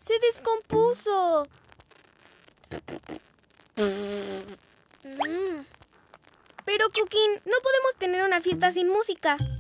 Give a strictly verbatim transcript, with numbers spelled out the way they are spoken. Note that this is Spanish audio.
Se descompuso. Pero, Cookie, no podemos tener una fiesta sin música.